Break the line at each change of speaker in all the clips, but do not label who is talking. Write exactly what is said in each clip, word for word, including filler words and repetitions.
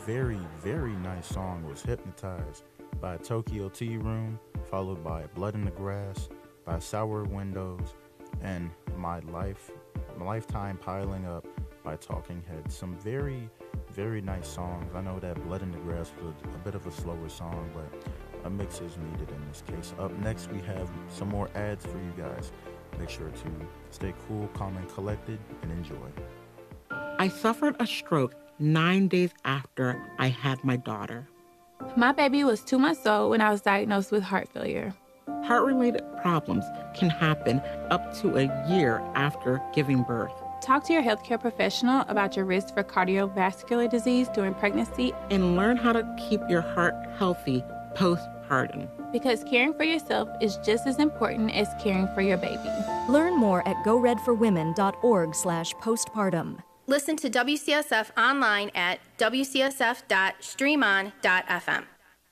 very, very nice song was Hypnotized by Tokyo Tea Room, followed by Blood in the Grass by Sour Windows, and My Life, My Lifetime Piling Up by Talking Heads. Some very, very nice songs. I know that Blood in the Grass was a, a bit of a slower song, but a mix is needed in this case. Up next, we have some more ads for you guys. Make sure to stay cool, calm, and collected, and enjoy.
I suffered a stroke nine days after I had my daughter.
My baby was two months old when I was diagnosed with heart failure.
Heart-related problems can happen up to a year after giving birth.
Talk to your healthcare professional about your risk for cardiovascular disease during pregnancy
and learn how to keep your heart healthy postpartum.
Because caring for yourself is just as important as caring for your baby.
Learn more at go red for women dot org slash postpartum.
Listen to W C S F online at w c s f dot stream on dot f m.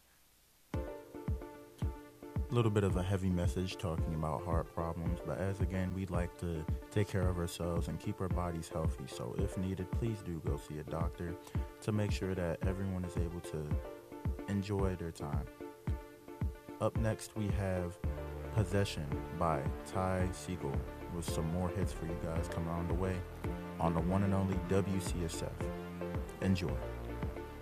A little bit of a heavy message talking about heart problems, but as again, we'd like to take care of ourselves and keep our bodies healthy. So if needed, please do go see a doctor to make sure that everyone is able to enjoy their time. Up next, we have Possession by Ty Segall, with some more hits for you guys coming on the way on the one and only W C S F. Enjoy.